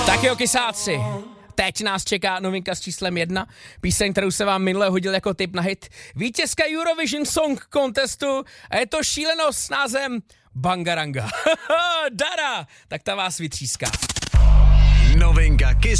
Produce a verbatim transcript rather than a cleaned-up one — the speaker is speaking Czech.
Tak jo, kysáci. Teď nás čeká novinka s číslem jedna. Píseň, kterou se vám minule hodil jako tip na hit. Vítězka Eurovision Song Contestu a je to šílenost s názvem Bangaranga. Dara, tak ta vás vytříská. Novinka Kiss